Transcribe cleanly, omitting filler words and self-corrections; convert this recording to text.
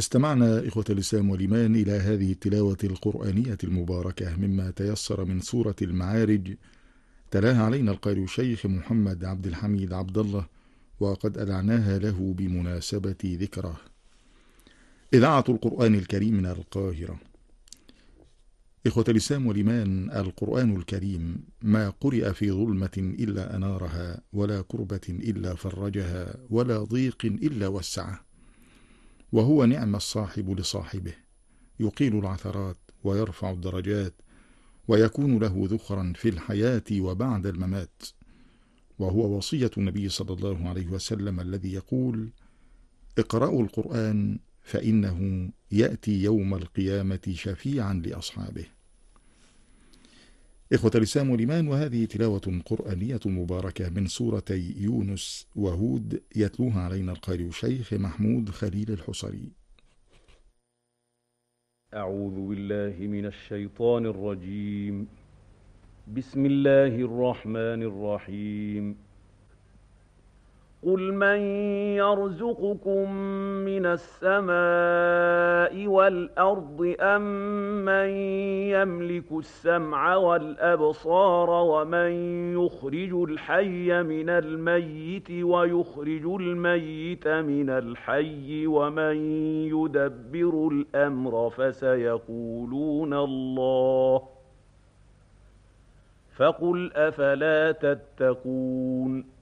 استمعنا إخوة الإسلام والإيمان إلى هذه التلاوة القرآنية المباركة مما تيسر من سورة المعارج، تلاها علينا القارئ الشيخ محمد عبد الحميد عبد الله، وقد أذعناها له بمناسبة ذكره. إذاعة القرآن الكريم من القاهرة. إخوة الإسلام والإيمان، القرآن الكريم ما قرئ في ظلمة إلا أنارها، ولا كربة إلا فرجها، ولا ضيق إلا وسعه، وهو نعم الصاحب لصاحبه، يقيل العثرات ويرفع الدرجات، ويكون له ذخرا في الحياة وبعد الممات. وهو وصية النبي صلى الله عليه وسلم الذي يقول: اقرأوا القرآن فإنه يأتي يوم القيامة شفيعا لأصحابه. إخوة الإسلام والإيمان، وهذه تلاوة قرآنية مباركة من سورتي يونس وهود، يتلوها علينا القارئ الشيخ محمود خليل الحصري. أعوذ بالله من الشيطان الرجيم. بسم الله الرحمن الرحيم. قل من يرزقكم من السماء والأرض أم من يملك السمع والأبصار ومن يخرج الحي من الميت ويخرج الميت من الحي ومن يدبر الأمر فسيقولون الله فقل أفلا تتقون